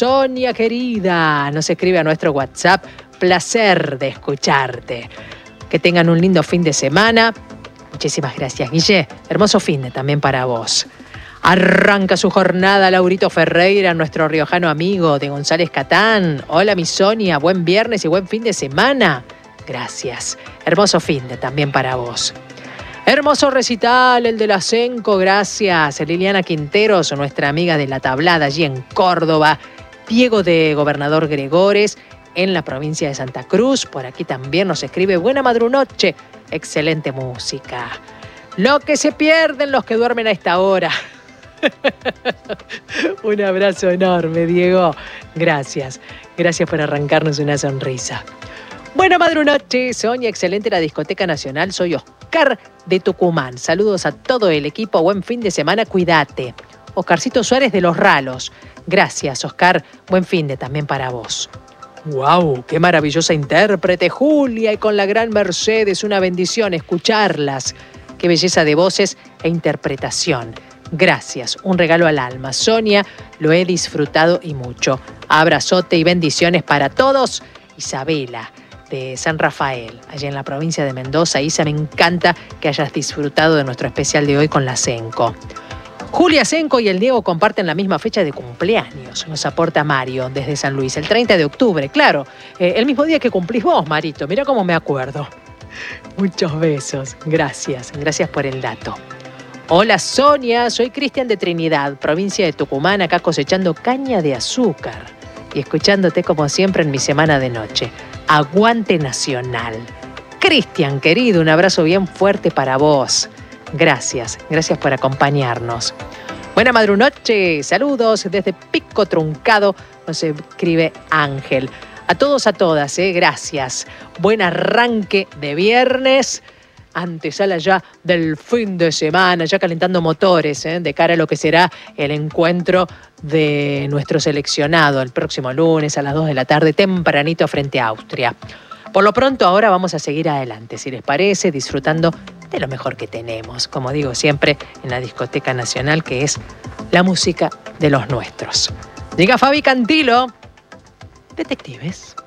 Sonia querida, nos escribe a nuestro WhatsApp. Placer de escucharte. Que tengan un lindo fin de semana. Muchísimas gracias, Guille. Hermoso fin de también para vos. Arranca su jornada Laurito Ferreira, nuestro riojano amigo de González Catán. Hola, mi Sonia. Buen viernes y buen fin de semana. Gracias. Hermoso fin de también para vos. Hermoso recital, el de la Senco, gracias. Liliana Quinteros, nuestra amiga de La Tablada, allí en Córdoba. Diego de Gobernador Gregores, en la provincia de Santa Cruz. Por aquí también nos escribe buena madrunoche. Excelente música. Lo que se pierden los que duermen a esta hora. Un abrazo enorme, Diego. Gracias. Gracias por arrancarnos una sonrisa. Buena madrunoche, Sonia, excelente la Discoteca Nacional. Soy Oscar de Tucumán. Saludos a todo el equipo. Buen fin de semana, cuídate. Oscarcito Suárez de Los Ralos. Gracias, Oscar. Buen fin de también para vos. ¡Wow! ¡Qué maravillosa intérprete, Julia! Y con la gran Mercedes, una bendición escucharlas. ¡Qué belleza de voces e interpretación! Gracias, un regalo al alma. Sonia, lo he disfrutado y mucho. Abrazote y bendiciones para todos. Isabela, de San Rafael, allá en la provincia de Mendoza. Isa, me encanta que hayas disfrutado de nuestro especial de hoy con la Senco. Julia Senco y el Diego comparten la misma fecha de cumpleaños. Nos aporta Mario desde San Luis, el 30 de octubre, claro. El mismo día que cumplís vos, Marito. Mirá cómo me acuerdo. Muchos besos. Gracias. Gracias por el dato. Hola, Sonia. Soy Cristian de Trinidad, provincia de Tucumán, acá cosechando caña de azúcar y escuchándote como siempre en mi semana de noche. Aguante Nacional. Cristian, querido, un abrazo bien fuerte para vos. Gracias, gracias por acompañarnos. Buena madrunoche, saludos desde Pico Truncado, nos escribe Ángel. A todos, a todas, gracias. Buen arranque de viernes, antesala ya del fin de semana, ya calentando motores, de cara a lo que será el encuentro de nuestro seleccionado el próximo lunes a las 2 de la tarde, tempranito frente a Austria. Por lo pronto ahora vamos a seguir adelante, si les parece, disfrutando de lo mejor que tenemos, como digo siempre, en la Discoteca Nacional, que es la música de los nuestros. Llega Fabi Cantilo, Detectives.